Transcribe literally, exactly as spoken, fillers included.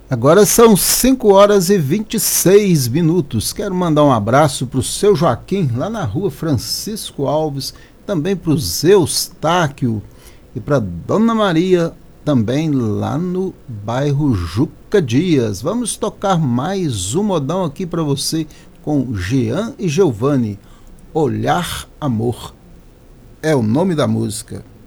Agora são cinco horas e vinte e seis minutos. Quero mandar um abraço para o seu Joaquim, lá na rua Francisco Alves, também para o Zeustáquio e para Dona Maria, também lá no bairro Juca Dias. Vamos tocar mais um modão aqui para você com Jean e Giovanni. Olhar Amor é o nome da música.